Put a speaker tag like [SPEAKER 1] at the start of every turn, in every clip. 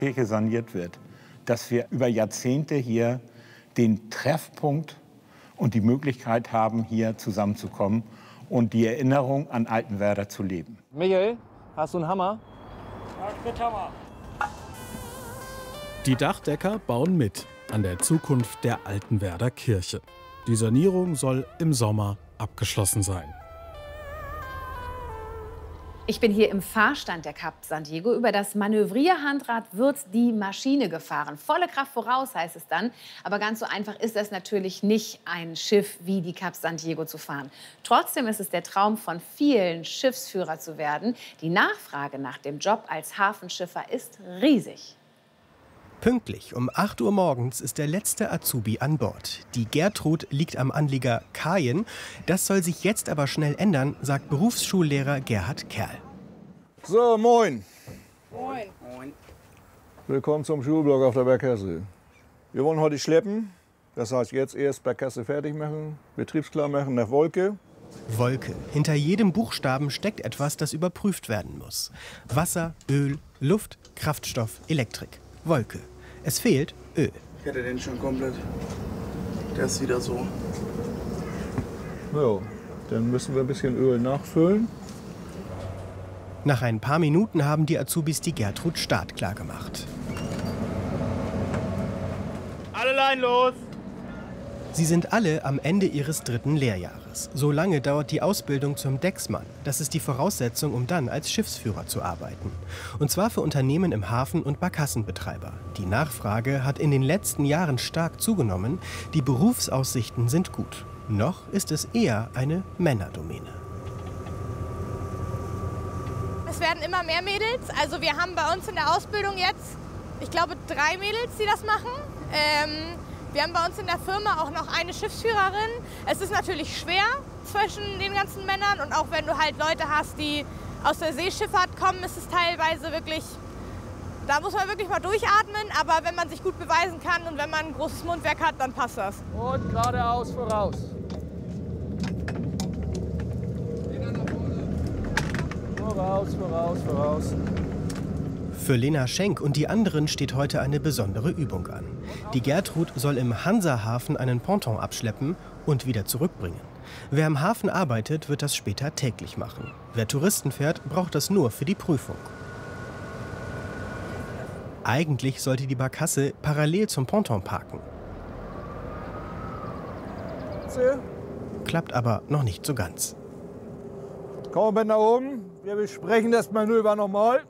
[SPEAKER 1] Kirche saniert wird, dass wir über Jahrzehnte hier den Treffpunkt und die Möglichkeit haben, hier zusammenzukommen und die Erinnerung an Altenwerder zu leben.
[SPEAKER 2] Michael, hast du einen Hammer?
[SPEAKER 3] Ja, mit Hammer.
[SPEAKER 4] Die Dachdecker bauen mit an der Zukunft der Altenwerder Kirche. Die Sanierung soll im Sommer abgeschlossen sein.
[SPEAKER 5] Ich bin hier im Fahrstand der Cap San Diego. Über das Manövrierhandrad wird die Maschine gefahren. Volle Kraft voraus, heißt es dann. Aber ganz so einfach ist es natürlich nicht, ein Schiff wie die Cap San Diego zu fahren. Trotzdem ist es der Traum von vielen, Schiffsführer zu werden. Die Nachfrage nach dem Job als Hafenschiffer ist riesig.
[SPEAKER 6] Pünktlich um 8 Uhr morgens ist der letzte Azubi an Bord. Die Gertrud liegt am Anlieger Kajen. Das soll sich jetzt aber schnell ändern, sagt Berufsschullehrer Gerhard Kerl.
[SPEAKER 7] So, moin.
[SPEAKER 8] Moin.
[SPEAKER 7] Moin. Willkommen zum Schulblock auf der Bergkasse. Wir wollen heute schleppen. Das heißt, jetzt erst Bergkasse fertig machen, betriebsklar machen nach Wolke.
[SPEAKER 6] Wolke. Hinter jedem Buchstaben steckt etwas, das überprüft werden muss. Wasser, Öl, Luft, Kraftstoff, Elektrik. Wolke. Es fehlt Öl.
[SPEAKER 8] Ich hätte den schon komplett. Der ist wieder so.
[SPEAKER 7] Ja, dann müssen wir ein bisschen Öl nachfüllen.
[SPEAKER 6] Nach ein paar Minuten haben die Azubis die Gertrud startklar gemacht.
[SPEAKER 3] Alle Leinen los!
[SPEAKER 6] Sie sind alle am Ende ihres 3. Lehrjahres. So lange dauert die Ausbildung zum Decksmann. Das ist die Voraussetzung, um dann als Schiffsführer zu arbeiten. Und zwar für Unternehmen im Hafen und Barkassenbetreiber. Die Nachfrage hat in den letzten Jahren stark zugenommen. Die Berufsaussichten sind gut. Noch ist es eher eine Männerdomäne.
[SPEAKER 9] Es werden immer mehr Mädels. Also wir haben bei uns in der Ausbildung jetzt, ich glaube, 3 Mädels, die das machen. Wir haben bei uns in der Firma auch noch eine Schiffsführerin. Es ist natürlich schwer zwischen den ganzen Männern und auch wenn du halt Leute hast, die aus der Seeschifffahrt kommen, ist es teilweise wirklich, da muss man wirklich mal durchatmen. Aber wenn man sich gut beweisen kann und wenn man ein großes Mundwerk hat, dann passt das.
[SPEAKER 2] Und geradeaus, voraus. Voraus, voraus, voraus.
[SPEAKER 6] Für Lena Schenk und die anderen steht heute eine besondere Übung an. Die Gertrud soll im Hansa-Hafen einen Ponton abschleppen und wieder zurückbringen. Wer im Hafen arbeitet, wird das später täglich machen. Wer Touristen fährt, braucht das nur für die Prüfung. Eigentlich sollte die Barkasse parallel zum Ponton parken. Klappt aber noch nicht so ganz.
[SPEAKER 7] Komm mit nach oben. Wir besprechen das Manöver nochmal.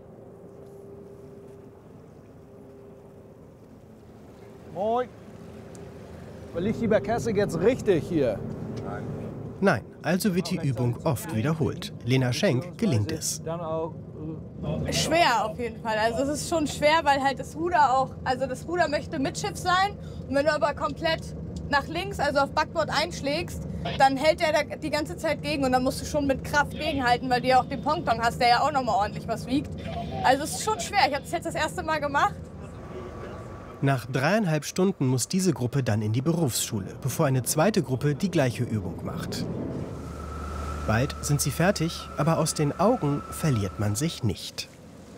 [SPEAKER 7] Moin. Liegt die Barkasse jetzt richtig hier?
[SPEAKER 6] Nein, also wird die Übung oft wiederholt. Lena Schenk gelingt es.
[SPEAKER 9] Schwer auf jeden Fall. Also es ist schon schwer, weil halt das Ruder auch, also das Ruder möchte Mitschiff sein. Und wenn du aber komplett nach links, also auf Backbord einschlägst, dann hält er da die ganze Zeit gegen und dann musst du schon mit Kraft gegenhalten, weil du ja auch den Ponton hast, der ja auch noch mal ordentlich was wiegt. Also es ist schon schwer. Ich habe es jetzt das erste Mal gemacht.
[SPEAKER 6] Nach 3,5 Stunden muss diese Gruppe dann in die Berufsschule, bevor eine zweite Gruppe die gleiche Übung macht. Bald sind sie fertig, aber aus den Augen verliert man sich nicht.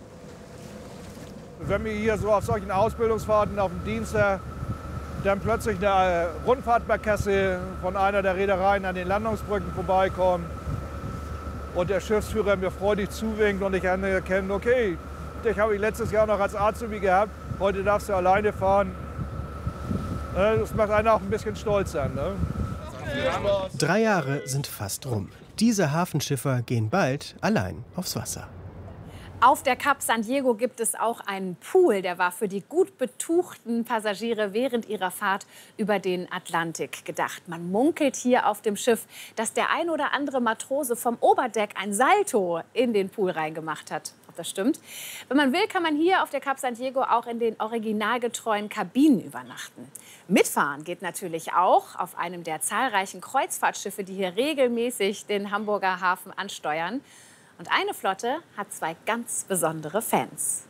[SPEAKER 7] Wenn wir hier so auf solchen Ausbildungsfahrten auf dem Dienstag dann plötzlich eine Rundfahrtbarkasse von einer der Reedereien an den Landungsbrücken vorbeikommt und der Schiffsführer mir freudig zuwinkt und ich anerkenne, okay, dich habe ich letztes Jahr noch als Azubi gehabt, heute darfst du alleine fahren. Das macht einen auch ein bisschen stolz an. Ne?
[SPEAKER 6] 3 Jahre sind fast rum. Diese Hafenschiffer gehen bald allein aufs Wasser.
[SPEAKER 5] Auf der Cap San Diego gibt es auch einen Pool, der war für die gut betuchten Passagiere während ihrer Fahrt über den Atlantik gedacht. Man munkelt hier auf dem Schiff, dass der ein oder andere Matrose vom Oberdeck ein Salto in den Pool reingemacht hat. Ob das stimmt? Wenn man will, kann man hier auf der Cap San Diego auch in den originalgetreuen Kabinen übernachten. Mitfahren geht natürlich auch auf einem der zahlreichen Kreuzfahrtschiffe, die hier regelmäßig den Hamburger Hafen ansteuern. Und eine Flotte hat 2 ganz besondere Fans.